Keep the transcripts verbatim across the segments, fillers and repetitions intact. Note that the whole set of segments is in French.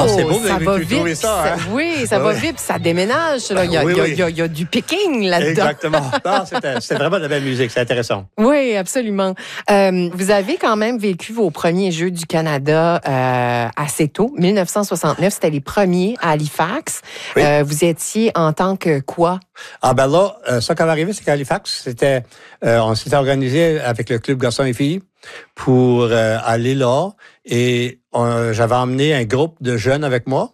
Ah, c'est beau, vous ça avez va pu vite. trouver ça, hein? ça- Oui, ça Ah, va oui. vite, puis ça déménage. Là. Il, y a, Oui, il, y a, oui. il, y a, il y a du picking là-dedans. Exactement. Non, c'était, c'était vraiment de la belle musique, c'est intéressant. Oui, absolument. Euh, vous avez quand même vécu vos premiers Jeux du Canada euh, assez tôt, dix-neuf cent soixante-neuf, c'était les premiers à Halifax. Oui. Euh, vous étiez en tant que quoi? Ah ben là, euh, ça qui va arriver, c'est qu'à Halifax, c'était, euh, on s'était organisé avec le club garçons et filles pour euh, aller là, et on, j'avais emmené un groupe de jeunes avec moi,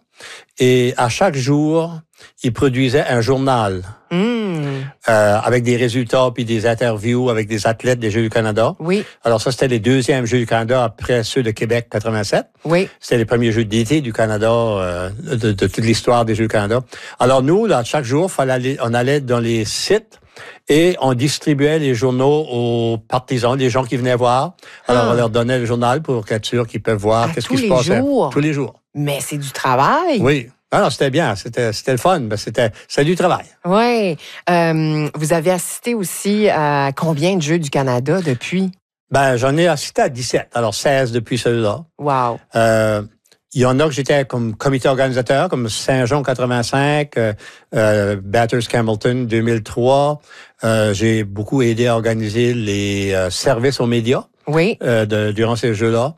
et à chaque jour, ils produisaient un journal. Mmh. Euh, avec des résultats puis des interviews avec des athlètes des Jeux du Canada. Oui. Alors ça, c'était les deuxièmes Jeux du Canada après ceux de Québec quatre-vingt-sept. Oui. C'était les premiers Jeux d'été du Canada, euh, de, de toute l'histoire des Jeux du Canada. Alors nous, là, chaque jour, fallait aller, on allait dans les sites et on distribuait les journaux aux partisans, les gens qui venaient voir. Alors Ah. on leur donnait le journal pour être sûr qu'ils peuvent voir À qu'est-ce tous qui se les passait. jours? Tous les jours. Mais c'est du travail. Oui. Ah non, c'était bien, c'était, c'était le fun, mais c'était, c'était du travail. Oui. Euh, vous avez assisté aussi à combien de Jeux du Canada depuis? Ben, j'en ai assisté à dix-sept, alors seize depuis celui-là. Wow. Euh, il y en a que j'étais comme comité organisateur, comme Saint-Jean quatre-vingt-cinq, euh, euh, Bathurst Campbellton deux mille trois. Euh, j'ai beaucoup aidé à organiser les euh, services aux médias Oui. euh, de, durant ces jeux-là.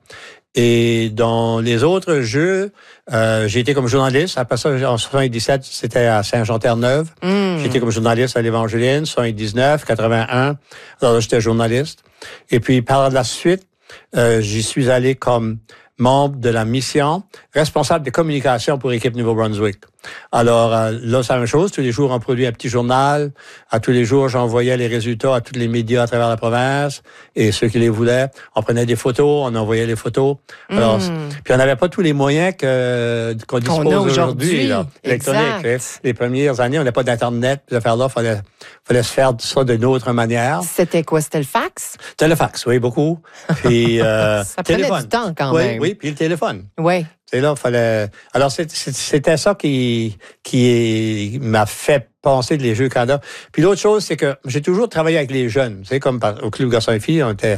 Et dans les autres jeux, euh, j'ai été comme journaliste. Après ça, en soixante-dix-sept, c'était à Saint-Jean-Terre-Neuve. Mm. J'ai été comme journaliste à l'Évangeline, soixante-dix-neuf, quatre-vingt-un. Alors là, j'étais journaliste. Et puis, par la suite, euh, j'y suis allé comme membre de la mission, responsable de communication pour l'équipe Nouveau-Brunswick. Alors euh, là, c'est la même chose. Tous les jours, on produit un petit journal. À tous les jours, j'envoyais les résultats à tous les médias à travers la province et ceux qui les voulaient. On prenait des photos, on envoyait les photos. Alors, Mm. puis on n'avait pas tous les moyens que, qu'on dispose a aujourd'hui, aujourd'hui. là, électronique. Exact. Les, les premières années, on n'avait pas d'Internet. Ces affaires-là, il fallait, fallait se faire ça d'une autre manière. C'était quoi? C'était le fax? Téléfax, oui, beaucoup. Puis euh, Ça prenait téléphone. du temps quand oui, même. Oui, puis le téléphone. Oui. C'est là, fallait. Alors c'est- c'est- c'était ça qui qui m'a fait penser les Jeux Canada. Puis l'autre chose, c'est que j'ai toujours travaillé avec les jeunes. Tu sais, comme par- au club garçons et filles, on était.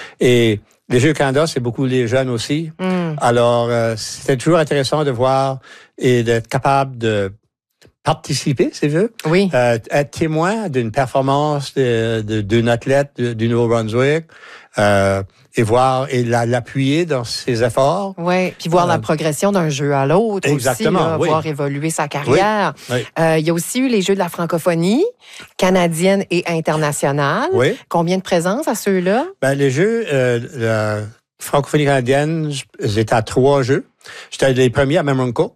Et les Jeux Canada, c'est beaucoup les jeunes aussi. Mm. Alors euh, c'était toujours intéressant de voir et d'être capable de participer, si tu veux, Oui. euh, être témoin d'une performance de, de, d'une athlète du, du Nouveau-Brunswick euh, et voir et la, l'appuyer dans ses efforts. Oui. Puis voir Euh, la progression d'un jeu à l'autre exactement, aussi, là, oui. voir évoluer sa carrière. Oui. Euh, il y a aussi eu les Jeux de la francophonie, canadienne et internationale. Oui. Combien de présence à ceux-là? Ben, les Jeux, euh, la francophonie canadienne, j'étais à trois Jeux. J'étais les premiers à Memramcook.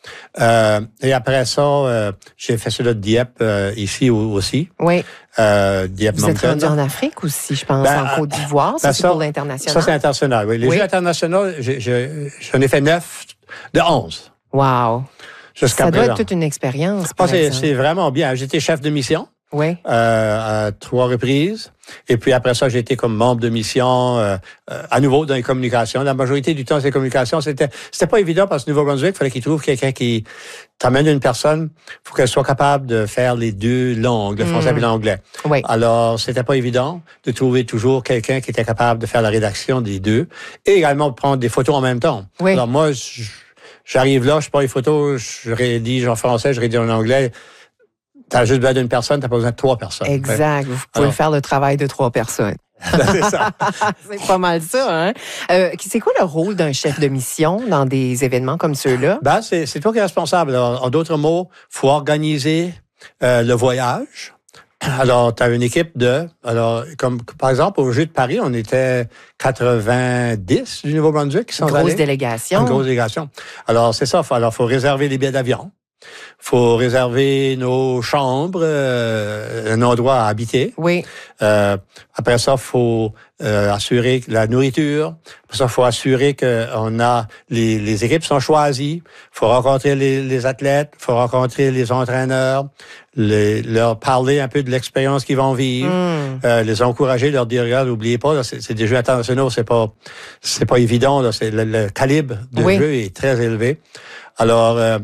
Euh, et après ça, euh, j'ai fait cela de Dieppe euh, ici aussi. Oui. Euh, Dieppe Vous êtes Moncton. rendu en Afrique aussi, je pense, Ben, en Côte d'Ivoire. Ça, ben, c'est ça- pour l'international. Ça, c'est international, oui. Les Oui. Jeux internationaux, j'ai- j'ai- j'en ai fait neuf de onze Wow. jusqu'à Ça doit présent. être toute une expérience. Ah, par c'est, exemple. c'est vraiment bien. J'étais chef de mission Oui. euh, à trois reprises. Et puis après ça, j'ai été comme membre de mission euh, euh, à nouveau dans les communications. La majorité du temps, ces communications, c'était c'était pas évident parce que Nouveau-Brunswick, il fallait qu'il trouve quelqu'un qui t'amène une personne, il faut qu'elle soit capable de faire les deux langues, le français Mm. et l'anglais. Oui. Alors, c'était pas évident de trouver toujours quelqu'un qui était capable de faire la rédaction des deux et également de prendre des photos en même temps. Oui. Alors moi, je- j'arrive là, je prends les photos, je rédige en français, je rédige en anglais. T'as juste besoin d'une personne, t'as pas besoin de trois personnes. Exact. Vous pouvez Alors. faire le travail de trois personnes. C'est ça. C'est pas mal ça, hein? Euh, c'est quoi le rôle d'un chef de mission dans des événements comme ceux-là? Ben, c'est, c'est toi qui es responsable. Alors, en d'autres mots, faut organiser euh, le voyage. Alors, tu as une équipe de... Alors, comme par exemple, au Jeu de Paris, on était quatre-vingt-dix du Nouveau-Brunswick qui sont Grosse allés. délégation. Une grosse délégation. Alors, c'est ça. Faut- Alors, faut réserver les billets d'avion. Faut réserver nos chambres, euh, un endroit à habiter. Oui. Euh, après ça, faut euh, assurer que la nourriture. Après ça, faut assurer que on a les, les équipes sont choisies. Faut rencontrer les, les athlètes. Faut rencontrer les entraîneurs. Les, leur parler un peu de l'expérience qu'ils vont vivre. Mm. Euh, les encourager, leur dire regarde, n'oubliez pas, là, c'est, c'est des jeux internationaux, c'est pas c'est pas évident. Là, c'est le, le calibre de Oui. jeu est très élevé. Alors euh,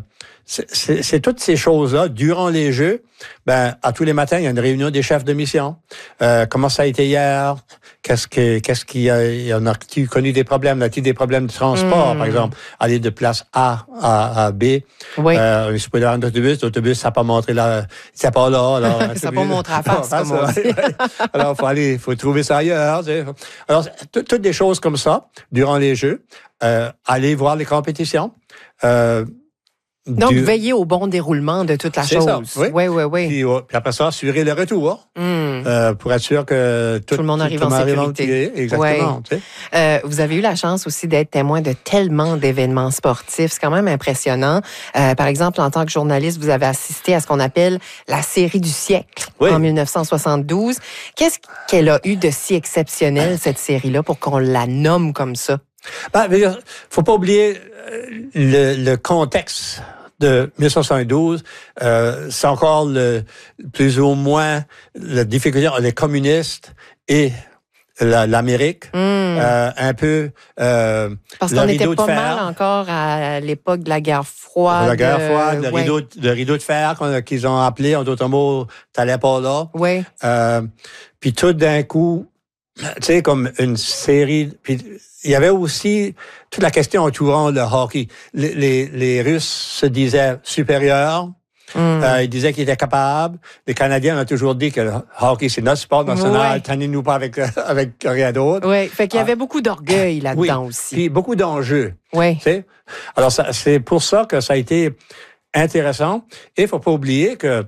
c'est, c'est, c'est toutes ces choses-là. Durant les Jeux, ben, à tous les matins, il y a une réunion des chefs de mission. Euh, comment ça a été hier? Qu'est-ce que, qu'est-ce qu'il y a, il y en a-t-il connu des problèmes? A-t-il des problèmes de transport, mmh. par exemple? Aller de place A à, à B. Oui. Euh, on est supposé avoir un autobus. L'autobus, ça n'a pas montré là. C'est pas là. Alors, ça n'a pas montré à face, comme on dit. Alors, faut aller, faut trouver ça ailleurs, tu sais. Alors, toutes des choses comme ça, durant les Jeux. Euh, aller voir les compétitions. Euh, Donc, du... veiller au bon déroulement de toute la c'est chose. Ça, oui, oui, oui. oui. Puis, euh, puis après ça, assurer le retour mm. euh, pour être sûr que tout, tout le monde arrive tout, en tout sécurité. Exactement. Ouais. Tu sais. euh, vous avez eu la chance aussi d'être témoin de tellement d'événements sportifs. C'est quand même impressionnant. Euh, par exemple, en tant que journaliste, vous avez assisté à ce qu'on appelle la série du siècle oui. en dix-neuf cent soixante-douze. Qu'est-ce qu'elle a eu de si exceptionnel, cette série-là, pour qu'on la nomme comme ça? Ben, il ne faut pas oublier le, le contexte de mille neuf cent soixante-douze. Euh, c'est encore le, plus ou moins la difficulté entre les communistes et la, l'Amérique. Mm. Euh, un peu euh, Parce qu'on était pas mal encore à l'époque de la guerre froide. La guerre froide, le, ouais. rideau, le rideau de fer qu'ils ont appelé, en d'autres mots, t'allais pas là. Oui. Euh, puis tout d'un coup, tu sais, comme une série... Puis, il y avait aussi toute la question entourant le hockey. Les, les, les Russes se disaient supérieurs. Mm. Euh, ils disaient qu'ils étaient capables. Les Canadiens ont toujours dit que le hockey, c'est notre sport national. Ouais. Tenez-nous pas avec, avec rien d'autre. Oui, fait qu'il y avait ah. beaucoup d'orgueil là-dedans oui. aussi. Puis beaucoup d'enjeux. Oui. Tu sais? Alors, ça, c'est pour ça que ça a été intéressant. Et il faut pas oublier que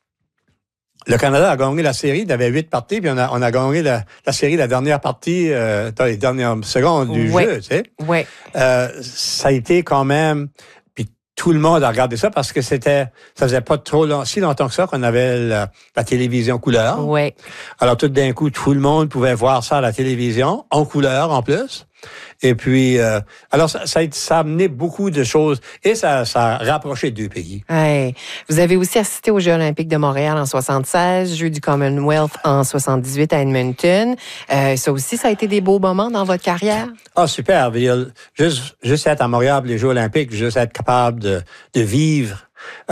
le Canada a gagné la série, il y avait huit parties, puis on a, on a gagné la, la série, la dernière partie, euh, dans les dernières secondes du ouais. jeu, tu sais. Oui. Euh, ça a été quand même, puis tout le monde a regardé ça parce que c'était, ça faisait pas trop long, si longtemps que ça qu'on avait la, la télévision couleur. Oui. Alors tout d'un coup, tout le monde pouvait voir ça à la télévision, en couleur en plus. Et puis, euh, alors ça, ça, ça a amené beaucoup de choses et ça, ça a rapproché deux pays. Ouais. Vous avez aussi assisté aux Jeux olympiques de Montréal en soixante-seize, Jeux du Commonwealth en soixante-dix-huit à Edmonton. Euh, ça aussi, ça a été des beaux moments dans votre carrière? Ah, super. Juste, juste être à Montréal, les Jeux olympiques, juste être capable de, de vivre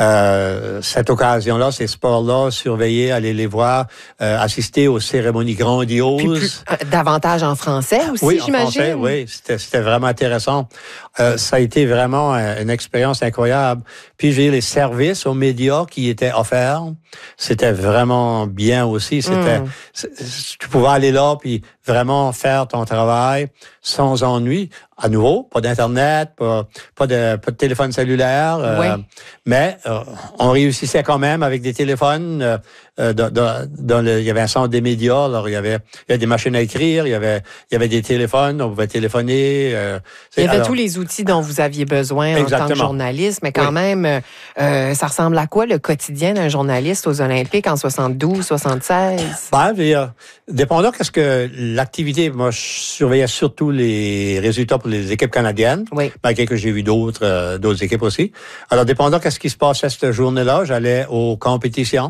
Euh, cette occasion-là, ces sports-là, surveiller, aller les voir, euh, assister aux cérémonies grandioses. Puis plus, euh, davantage en français aussi, oui, j'imagine. En français, oui, c'était, c'était vraiment intéressant. Euh, ça a été vraiment une expérience incroyable. Puis j'ai les services aux médias qui étaient offerts. C'était vraiment bien aussi. C'était, mm. tu pouvais aller là puis vraiment faire ton travail sans ennui. À nouveau, pas d'Internet, pas, pas, de, pas de téléphone cellulaire. Oui. Euh, mais euh, on réussissait quand même avec des téléphones. Euh, euh, dans, dans, dans le, il y avait un centre des médias. Alors, il y avait, il y avait des machines à écrire, il y avait, il y avait des téléphones, on pouvait téléphoner. Euh, il y avait alors, tous les outils dont vous aviez besoin exactement. En tant que journaliste. Mais quand oui. même, euh, ça ressemble à quoi le quotidien d'un journaliste aux Olympiques en soixante-douze, soixante-seize? Ben, je veux dire, dépendant qu'est-ce que l'activité, moi, je surveillais surtout les résultats pour les équipes canadiennes, oui. malgré que j'ai vu d'autres, euh, d'autres équipes aussi. Alors, dépendant qu'est-ce qui se passait cette journée-là, j'allais aux compétitions.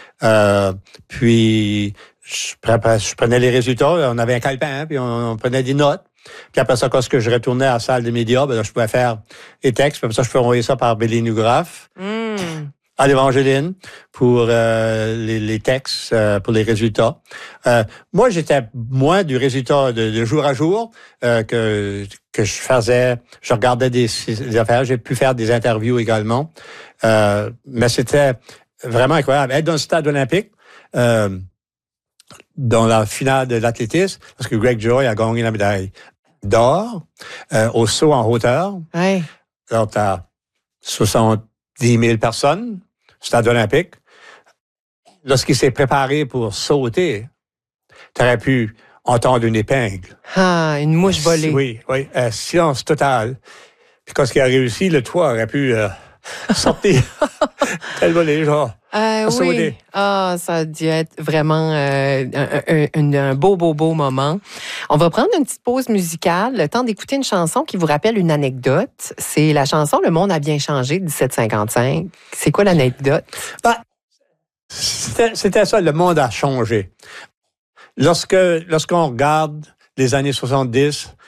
Euh, puis, je, je prenais les résultats, on avait un calepin, puis on, on prenait des notes. Puis après ça, quand je retournais à la salle des médias, ben là, je pouvais faire les textes, puis après ça, je pouvais envoyer ça par Bélinographe. Mm. À l'Évangeline pour euh, les, les textes, euh, pour les résultats. Euh, moi, j'étais moins du résultat de, de jour à jour euh, que que je faisais. Je regardais des, des affaires. J'ai pu faire des interviews également. Euh, mais c'était vraiment incroyable. Être dans le stade olympique, euh, dans la finale de l'athlétisme, parce que Greg Joy a gagné la médaille d'or euh, au saut en hauteur. Oui. Alors, t'as soixante-dix mille personnes. Stade olympique. Lorsqu'il s'est préparé pour sauter, tu aurais pu entendre une épingle. Ah, une mouche volée. Oui, oui. Euh, silence total. Puis quand il a réussi, le toit aurait pu euh, sortir. Tellement les gens. Euh, oui. Sauter. Ah, ça a dû être vraiment euh, un, un, un beau, beau, beau moment. On va prendre une petite pause musicale, le temps d'écouter une chanson qui vous rappelle une anecdote. C'est la chanson Le monde a bien changé de dix-sept cinquante-cinq. C'est quoi l'anecdote? Ben, c'était, c'était ça, le monde a changé. Lorsque, lorsqu'on regarde les années soixante-dix,